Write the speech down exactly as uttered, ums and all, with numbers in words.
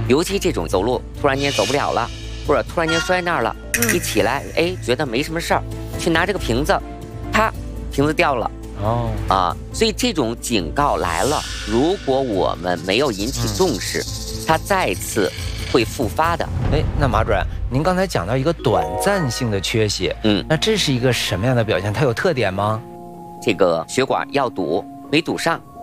尤其这种走路突然间走不了了，或者突然间摔那儿了，一起来，哎，觉得没什么事儿，去拿这个瓶子，啪，瓶子掉了。哦啊，所以这种警告来了，如果我们没有引起重视，它再次会复发的。 哎，那马主任，您刚才讲到一个短暂性的缺血，嗯，那这是一个什么样的表现？它有特点吗？ 这个血管要堵，没堵上，